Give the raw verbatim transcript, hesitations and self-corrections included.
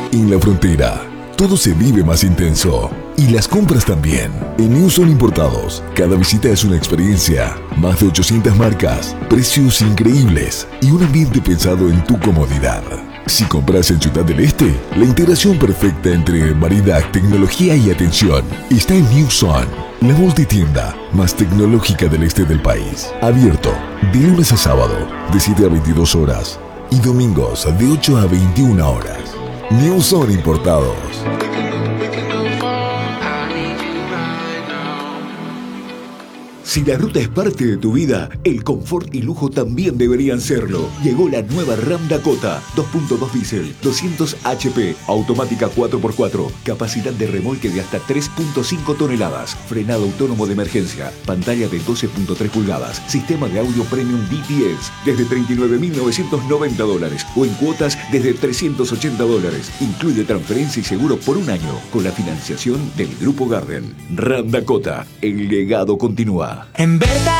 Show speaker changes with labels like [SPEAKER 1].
[SPEAKER 1] En la frontera, todo se vive más intenso. Y las compras también. En Newson Importados, cada visita es una experiencia. Más de ochocientas marcas, precios increíbles y un ambiente pensado en tu comodidad. Si compras en Ciudad del Este, la integración perfecta entre variedad, tecnología y atención está en Newson, la multitienda más tecnológica del este del país. Abierto de lunes a sábado, de siete a veintidós horas y domingos de ocho a veintiuna horas. Newson Importados.
[SPEAKER 2] Si la ruta es parte de tu vida, el confort y lujo también deberían serlo. Llegó la nueva Ram Dakota, dos punto dos diésel, doscientos H P, automática cuatro por cuatro, capacidad de remolque de hasta tres punto cinco toneladas, frenado autónomo de emergencia, pantalla de doce punto tres pulgadas, sistema de audio premium D T S, desde treinta y nueve mil novecientos noventa dólares o en cuotas desde trescientos ochenta dólares. Incluye transferencia y seguro por un año con la financiación del Grupo Garden. Ram Dakota, el legado continúa.
[SPEAKER 3] En verdad